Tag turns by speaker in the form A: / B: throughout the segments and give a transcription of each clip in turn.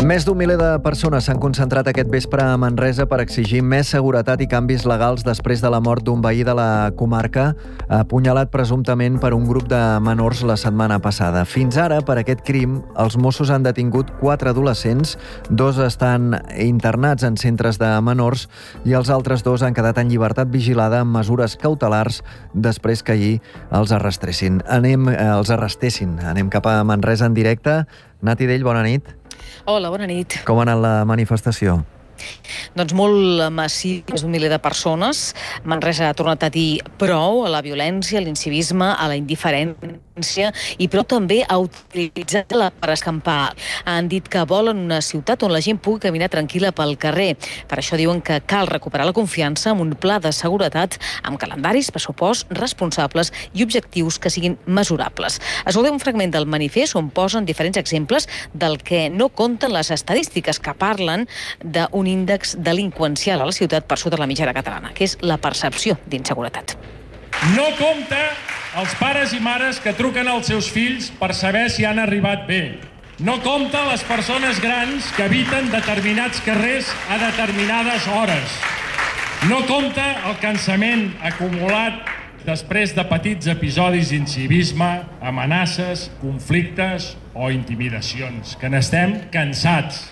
A: Més d'un miler de persones s'han concentrat aquest vespre a Manresa per exigir més seguretat i canvis legals després de la mort d'un veí de la comarca apunyalat presumptament per un grup de menors la setmana passada. Fins ara, per aquest crim, els Mossos han detingut 4 adolescents, 2 estan internats en centres de menors i els altres 2 han quedat en llibertat vigilada amb mesures cautelars després que ahir els arrestessin. Anem cap a Manresa en directe. Nati Dell, bona nit.
B: Hola, bona nit.
A: Com ha anat la manifestació?
B: Doncs molt massiu, més d'un miler de persones. Manresa ha tornat a dir prou a la violència, a l'incivisme, a la indiferència i prou també a utilitzar-la per escampar. Han dit que volen una ciutat on la gent pugui caminar tranquil·la pel carrer. Per això diuen que cal recuperar la confiança amb un pla de seguretat amb calendaris, pressupost, responsables i objectius que siguin mesurables. Escoltem un fragment del manifest on posen diferents exemples del que no compten les estadístiques, que parlen d'un índex delinqüencial a la ciutat per sota de la mitjana catalana, que és la percepció d'inseguretat.
C: No compta els pares i mares que truquen als seus fills per saber si han arribat bé. No compta les persones grans que habiten determinats carrers a determinades hores. No compta el cansament acumulat després de petits episodis d'incivisme, amenaces, conflictes o intimidacions, que n'estem cansats.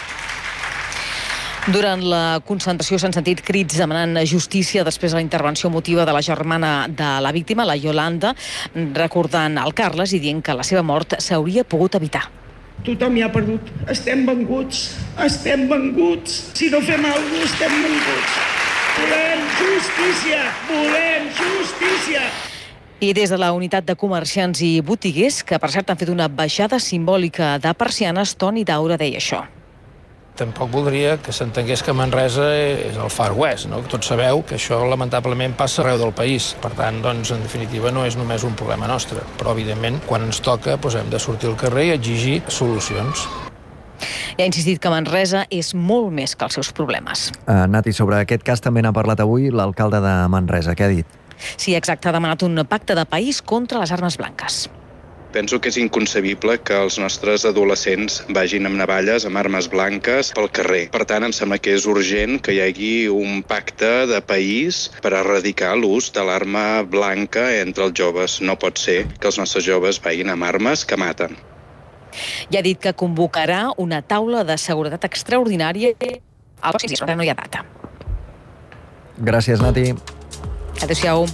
B: Durant la concentració s'han sentit crits demanant justícia després de la intervenció emotiva de la germana de la víctima, la Yolanda, recordant el Carles i dient que la seva mort s'hauria pogut evitar.
D: Tothom hi ha perdut. Estem venguts. Estem venguts. Si no fem alguna cosa, estem venguts. Volem justícia. Volem justícia.
B: I des de la unitat de comerciants i botiguers, que per cert han fet una baixada simbòlica de persianes, Toni Daura deia això.
E: Tampoc voldria que s'entengués que Manresa és el Far West, no? Tots sabeu que això lamentablement passa arreu del país. Per tant, doncs, en definitiva, no és només un problema nostre. Però, evidentment, quan ens toca, hem de sortir al carrer i exigir solucions.
B: I ha insistit que Manresa és molt més que els seus problemes.
A: Nati, sobre aquest cas també n'ha parlat avui l'alcalde de Manresa. Què ha dit?
B: Sí, exacte, ha demanat un pacte de país contra les armes blanques.
F: Penso que és inconcebible que els nostres adolescents vagin amb navalles, amb armes blanques, pel carrer. Per tant, em sembla que és urgent que hi hagi un pacte de país per erradicar l'ús de l'arma blanca entre els joves. No pot ser que els nostres joves vagin amb armes que maten.
B: I ha dit que convocarà una taula de seguretat extraordinària al pròxim dia, però no hi ha data.
A: Gràcies, Nati.
B: Adéu-siau.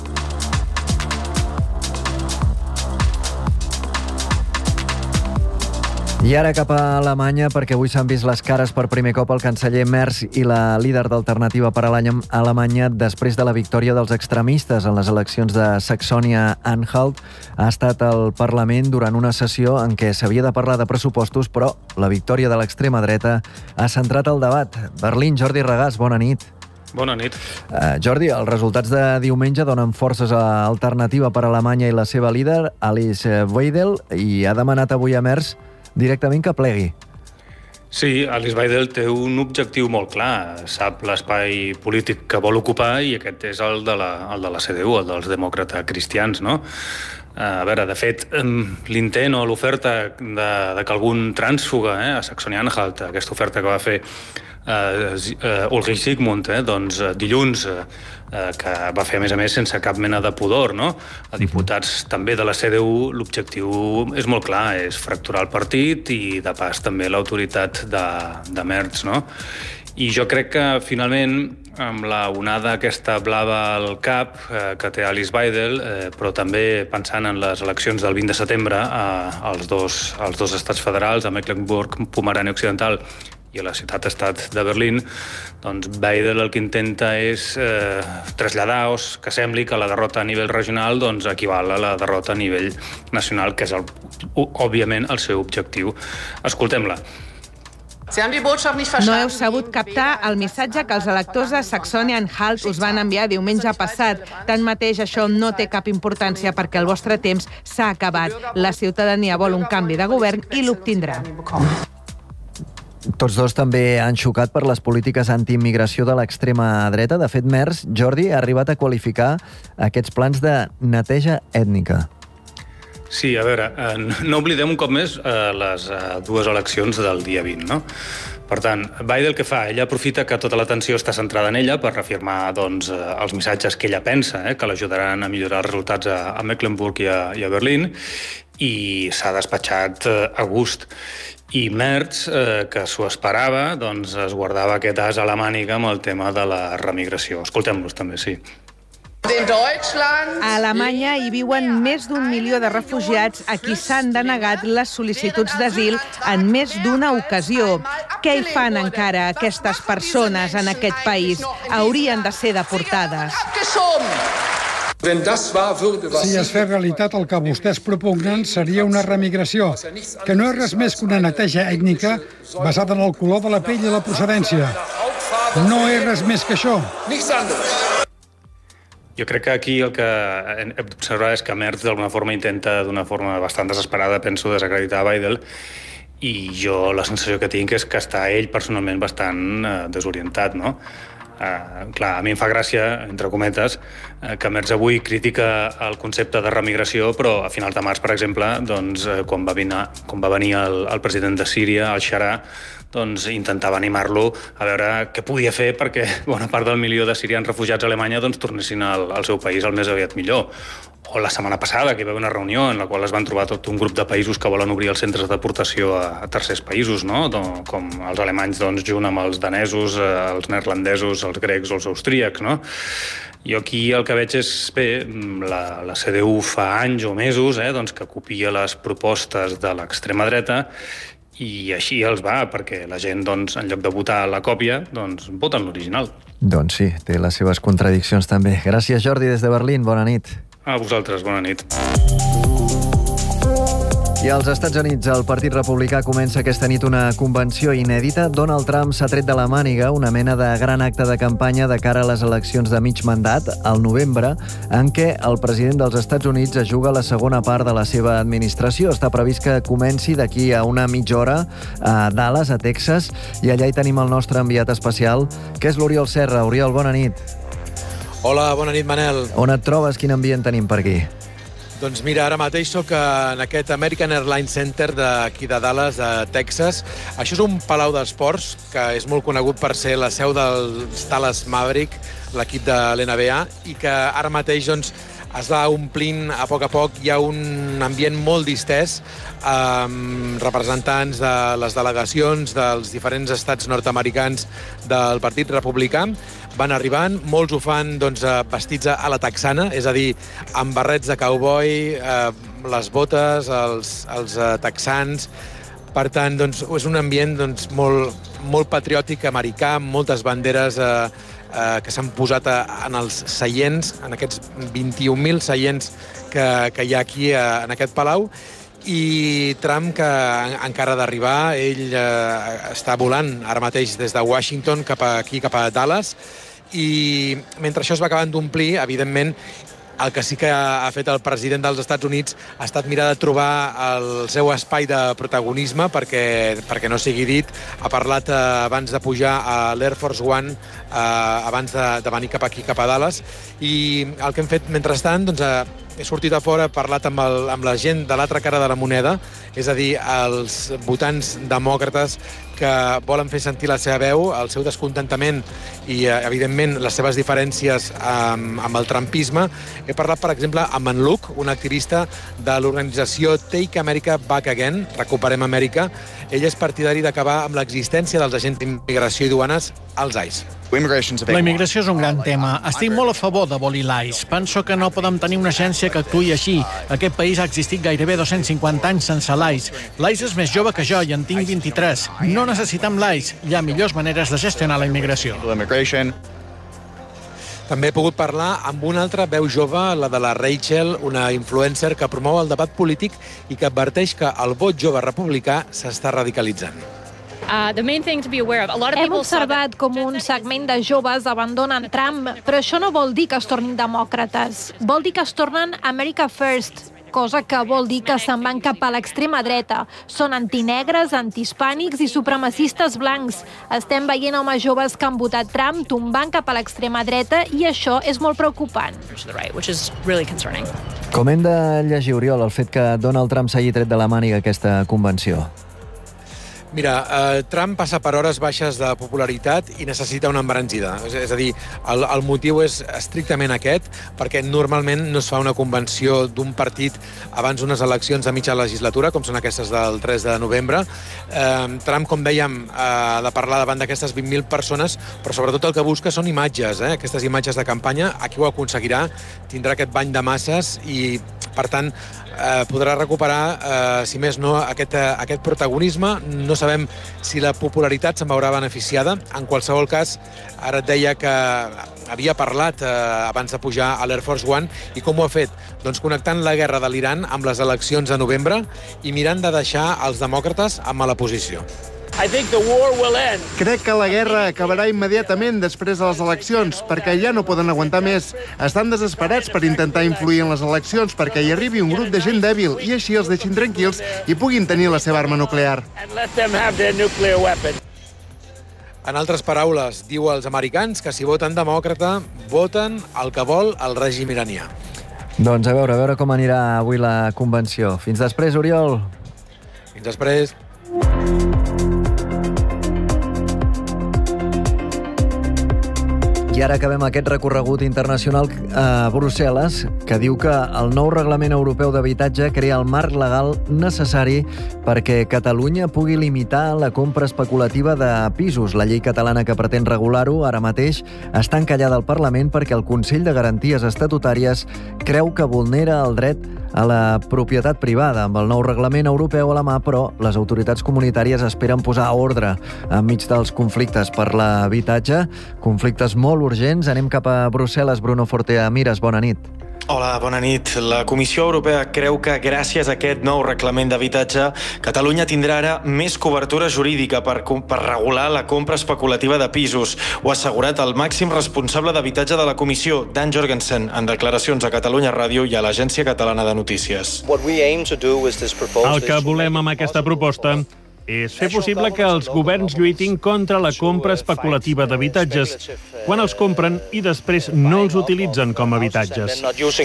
A: I ara cap a Alemanya, perquè avui s'han vist les cares per primer cop el canceller Merz i la líder d'Alternativa per a Alemanya després de la victòria dels extremistes en les eleccions de Saxònia-Anhalt. Ha estat al Parlament durant una sessió en què s'havia de parlar de pressupostos, però la victòria de l'extrema dreta ha centrat el debat. Berlín, Jordi Regàs, bona nit.
G: Bona nit.
A: Jordi, els resultats de diumenge donen forces a Alternativa per a Alemanya i la seva líder, Alice Weidel, i ha demanat avui a Merz directament que plegui.
G: Sí, Alice Weidel té un objectiu molt clar. Sap l'espai polític que vol ocupar i aquest és el de la CDU, el dels demòcrates cristians, no? A veure, de fet, l'intent o l'oferta de que algun trànsfuga a Saxònia-Anhalt, aquesta oferta que va fer Ulrich Sigmund, doncs dilluns, que va fer a més sense cap mena de pudor, no? A diputats també de la CDU, l'objectiu és molt clar, és fracturar el partit i de pas també l'autoritat de Merz, no? I jo crec que finalment amb la onada aquesta blava al cap que té Alice Weidel, però també pensant en les eleccions del 20 de setembre als dos estats federals, a Mecklenburg-Pomerània Occidental i a la ciutat-estat de Berlín, doncs Weidel el que intenta és traslladar que sembli que la derrota a nivell regional doncs equival a la derrota a nivell nacional, que és òbviament el seu objectiu. Escoltem-la.
H: No heu sabut captar el missatge que els electors de Saxònia-Anhalt us van enviar diumenge passat. Tanmateix, això no té cap importància perquè el vostre temps s'ha acabat. La ciutadania vol un canvi de govern i l'obtindrà.
A: Tots dos també han xocat per les polítiques antiimmigració de l'extrema dreta. De fet, Merz, Jordi, ha arribat a qualificar aquests plans de neteja ètnica.
G: Sí, a veure, no oblidem un cop més les dues eleccions del dia 20, no? Per tant, Biden el que fa? Ella aprofita que tota l'atenció està centrada en ella per reafirmar doncs, els missatges que ella pensa, que l'ajudaran a millorar els resultats a Mecklenburg i a Berlín, i s'ha despatxat a gust. I Merz, que s'ho esperava, doncs es guardava aquest as a la màniga amb el tema de la remigració. Escoltem-los també, sí.
H: A Alemanya hi viuen més d'1 milió de refugiats a qui s'han denegat les sol·licituds d'asil en més d'una ocasió. Què hi fan encara aquestes persones en aquest país? Haurien de ser deportades.
I: Si es fes realitat el que vostès propugnen, seria una remigració, que no és res més que una neteja ètnica basada en el color de la pell i la procedència. No és res més que això.
G: Jo crec que aquí el que hem d'observar és que Merz d'alguna forma intenta, d'una forma bastant desesperada, penso, desacreditar Biden, i jo la sensació que tinc és que està ell personalment bastant desorientat, no? Clar, a mi em fa gràcia, entre cometes, que Merz avui critica el concepte de remigració, però a finals de març, per exemple, doncs, quan va venir el president de Síria, al-Sharaa, doncs intentava animar-lo a veure què podia fer perquè bona part del milió de sirians refugiats a Alemanya doncs, tornessin al seu país el més aviat millor. O la setmana passada, que hi va haver una reunió en la qual es van trobar tot un grup de països que volen obrir els centres de deportació a tercers països, no? Com els alemanys doncs, junt amb els danesos, els neerlandesos, els grecs o els austríacs, no? Jo aquí el que veig és, bé, la CDU fa anys o mesos doncs, que copia les propostes de l'extrema dreta i així els va, perquè la gent, doncs, en lloc de votar la còpia, doncs, voten l'original.
A: Doncs sí, té les seves contradiccions també. Gràcies, Jordi, des de Berlín. Bona nit.
G: A vosaltres, bona nit.
A: I als Estats Units, el Partit Republicà comença aquesta nit una convenció inèdita. Donald Trump s'ha tret de la màniga una mena de gran acte de campanya de cara a les eleccions de mig mandat, al novembre, en què el president dels Estats Units es juga la segona part de la seva administració. Està previst que comenci d'aquí a una mitja hora a Dallas, a Texas, i allà hi tenim el nostre enviat especial, que és l'Oriol Serra. Oriol, bona nit.
J: Hola, bona nit, Manel.
A: On et trobes? Quin ambient tenim per aquí?
J: Doncs mira, ara mateix soc en aquest American Airlines Center d'aquí de Dallas, de Texas. Això és un palau d'esports que és molt conegut per ser la seu dels Dallas Maverick, l'equip de l'NBA, i que ara mateix doncs, es va omplint a poc. Hi ha un ambient molt distès amb representants de les delegacions dels diferents estats nord-americans del Partit Republicà. Van arribant, molts ho fan doncs, vestits a la texana, és a dir, amb barrets de cowboy, les botes, els texans. Per tant, doncs, és un ambient doncs, molt patriòtic americà, amb moltes banderes que s'han posat en els seients, en aquests 21.000 seients que hi ha aquí en aquest palau. I Trump, que encara ha d'arribar, ell està volant ara mateix des de Washington cap a Dallas, i mentre això es va acabant d'omplir, evidentment, el que sí que ha fet el president dels Estats Units ha estat mirar de trobar el seu espai de protagonisme perquè no sigui dit. Ha parlat abans de pujar a l'Air Force One, abans de venir cap aquí, cap a Dallas, i el que hem fet mentrestant, doncs, he sortit a fora, he parlat amb la gent de l'altra cara de la moneda, és a dir, els votants demòcrates que volen fer sentir la seva veu, el seu descontentament i, evidentment, les seves diferències amb el trumpisme. He parlat, per exemple, amb en Luke, un activista de l'organització Take America Back Again, Recuperem Amèrica. Ell és partidari d'acabar amb l'existència dels agents d'immigració i duanes als ICE.
K: La immigració és un gran tema. Estic molt a favor d'abolir l'ICE. Penso que no podem tenir una agència que actuï així. Aquest país ha existit gairebé 250 anys sense l'ICE. L'ICE és més jove que jo i en tinc 23. No necessitem l'ICE. Hi ha millors maneres de gestionar la immigració.
J: També he pogut parlar amb una altra veu jove, la de la Rachel, una influencer que promou el debat polític i que adverteix que el vot jove republicà s'està radicalitzant.
L: Hem observat com un segment de joves abandonen Trump, però això no vol dir que es tornin demòcrates. Vol dir que es tornen America First, cosa que vol dir que se'n van cap a l'extrema dreta. Són antinegres, antihispànics i supremacistes blancs. Estem veient homes joves que han votat Trump tombant cap a l'extrema dreta i això és molt preocupant.
A: Com hem de llegir, Oriol, el fet que Donald Trump s'hagi tret de la màniga aquesta convenció?
J: Mira, Trump passa per hores baixes de popularitat i necessita una embranzida. És a dir, el motiu és estrictament aquest, perquè normalment no es fa una convenció d'un partit abans d'unes eleccions de mitja legislatura, com són aquestes del 3 de novembre. Trump, com dèiem, ha de parlar davant d'aquestes 20.000 persones, però sobretot el que busca són imatges, aquestes imatges de campanya. Aquí ho aconseguirà, tindrà aquest bany de masses i, per tant, podrà recuperar, si més no, aquest protagonisme. No sabem si la popularitat se'n veurà beneficiada. En qualsevol cas, ara et deia que havia parlat abans de pujar a l'Air Force One, i com ho ha fet? Doncs connectant la guerra de l'Iran amb les eleccions de novembre i mirant de deixar els demòcrates en mala posició.
M: Crec que la guerra acabarà immediatament després de les eleccions, perquè ja no poden aguantar més. Estan desesperats per intentar influir en les eleccions perquè hi arribi un grup de gent dèbil i així els deixin tranquils i puguin tenir la seva arma nuclear.
J: En altres paraules, diu als americans que si voten demòcrata, voten el que vol el règim iranià.
A: Doncs a veure com anirà avui la convenció. Fins després, Oriol.
J: Fins després.
A: I ara acabem aquest recorregut internacional a Brussel·les, que diu que el nou Reglament Europeu d'Habitatge crea el marc legal necessari perquè Catalunya pugui limitar la compra especulativa de pisos. La llei catalana que pretén regular-ho ara mateix està encallada al Parlament perquè el Consell de Garanties Estatutàries creu que vulnera el dret a la propietat privada. Amb el nou reglament europeu a la mà, però, les autoritats comunitàries esperen posar ordre enmig dels conflictes per l'habitatge, conflictes molt urgents. Anem cap a Brussel·les. Bruno Fortea-Mires, bona nit.
N: Hola, bona nit. La Comissió Europea creu que gràcies a aquest nou reglament d'habitatge, Catalunya tindrà ara més cobertura jurídica per regular la compra especulativa de pisos. Ho ha assegurat el màxim responsable d'habitatge de la Comissió, Dan Jorgensen, en declaracions a Catalunya Ràdio i a l'Agència Catalana de Notícies.
O: El que volem amb aquesta proposta és fer possible que els governs lluitin contra la compra especulativa d'habitatges quan els compren i després no els utilitzen com a habitatges.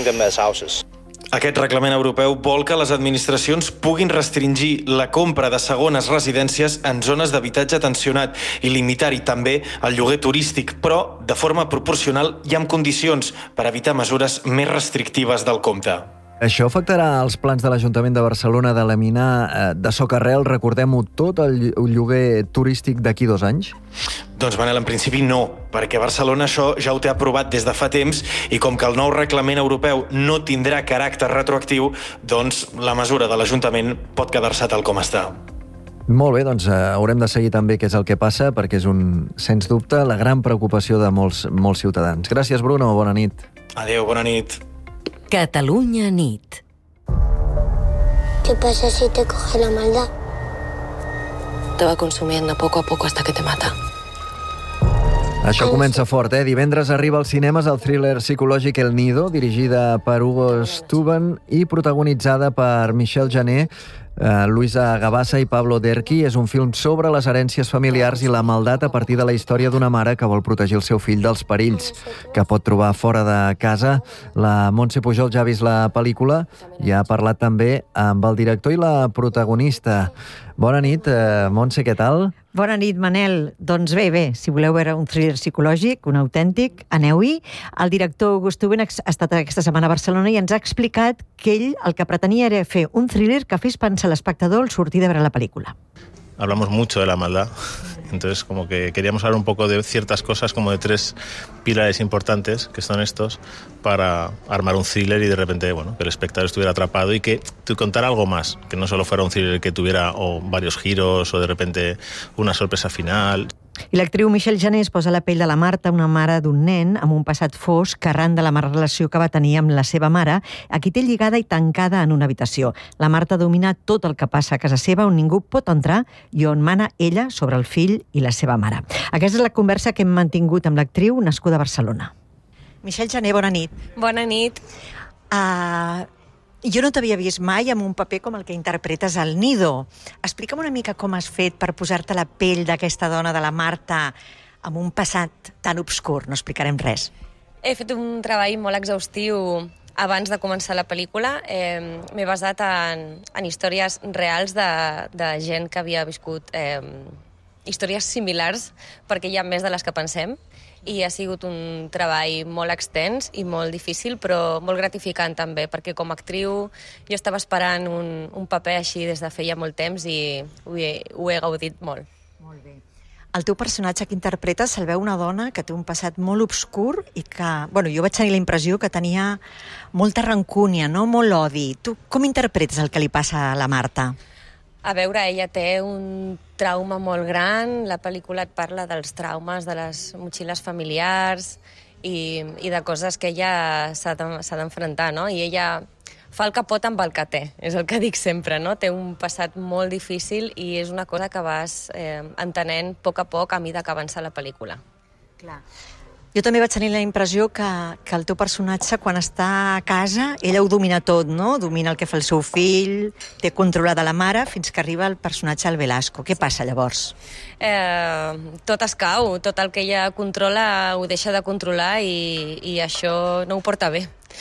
N: Aquest reglament europeu vol que les administracions puguin restringir la compra de segones residències en zones d'habitatge tensionat i limitar-hi també el lloguer turístic, però de forma proporcional i amb condicions per evitar mesures més restrictives del compte.
A: Això afectarà els plans de l'Ajuntament de Barcelona d'eliminar de socarrel, recordem-ho, tot el lloguer turístic d'aquí 2 anys?
N: Doncs, Manel, en principi no, perquè Barcelona això ja ho té aprovat des de fa temps i com que el nou reglament europeu no tindrà caràcter retroactiu, doncs la mesura de l'Ajuntament pot quedar-se tal com està.
A: Molt bé, doncs haurem de seguir també què és el que passa, perquè és sens dubte, la gran preocupació de molts ciutadans. Gràcies, Bruno, bona nit.
N: Adéu, bona nit.
P: Catalunya nit.
Q: ¿Qué pasa si te coge la maldad?
P: Te va consumiendo poco a poco hasta que te mata.
A: Això comença fort, Divendres arriba als cinemes el thriller psicològic El Nido, dirigida per Hugo Stuben i protagonitzada per Michel Jané, Luisa Gavassa i Pablo Derqui. És un film sobre les herències familiars i la maldat a partir de la història d'una mare que vol protegir el seu fill dels perills que pot trobar fora de casa. La Montse Pujol ja ha vist la pel·lícula i ha parlat també amb el director i la protagonista. Bona nit, Montse, què tal?
R: Bona nit, Manel. Doncs bé, si voleu veure un thriller psicològic, un autèntic, aneu-hi. El director Hugo Stuben ha estat aquesta setmana a Barcelona i ens ha explicat que ell el que pretenia era fer un thriller que fes pensar l'espectador al sortir de veure la pel·lícula.
S: Hablamos mucho de la maldad, entonces como que queríamos hablar un poco de ciertas cosas, como de 3 pilares importantes, que son estos, para armar un thriller y de repente, bueno, que el espectador estuviera atrapado y que te contara algo más, que no solo fuera un thriller que tuviera varios giros o de repente una sorpresa final.
R: I l'actriu Michel Jané es posa a la pell de la Marta, una mare d'un nen amb un passat fosc que arran de la mala relació que va tenir amb la seva mare, a qui té lligada i tancada en una habitació. La Marta domina tot el que passa a casa seva, on ningú pot entrar i on mana ella sobre el fill i la seva mare. Aquesta és la conversa que hem mantingut amb l'actriu nascuda a Barcelona. Michel Jané, bona nit.
T: Bona nit.
R: Jo no t'havia vist mai amb un paper com el que interpretes al Nido. Explica'm una mica com has fet per posar-te la pell d'aquesta dona de la Marta amb un passat tan obscur. No explicarem res.
T: He fet un treball molt exhaustiu abans de començar la pel·lícula, m'he basat en històries reals de gent que havia viscut històries similars, perquè hi ha més de les que pensem, i ha sigut un treball molt extens i molt difícil, però molt gratificant també, perquè com a actriu jo estava esperant un paper així des de feia molt temps i ho he gaudit molt.
R: Molt bé. El teu personatge que interpretes el veu una dona que té un passat molt obscur i que, bueno, jo vaig tenir la impressió que tenia molta rancúnia, no? Molt odi. Tu com interpretes el que li passa a la Marta?
T: A veure, ella té un trauma molt gran, la pel·lícula et parla dels traumes de les motxilles familiars i de coses que ella s'ha d'enfrontar, no? I ella fa el que pot amb el que té, és el que dic sempre, no? Té un passat molt difícil i és una cosa que vas entenent a poc a mida que avança la pel·lícula.
R: Clar. Jo també vaig tenir la impressió que el teu personatge, quan està a casa, ella ho domina tot, no? Domina el que fa el seu fill, té controlada la mare, fins que arriba el personatge al Velasco. Què passa llavors?
T: Tot es cau, tot el que ella controla ho deixa de controlar i això no ho porta bé.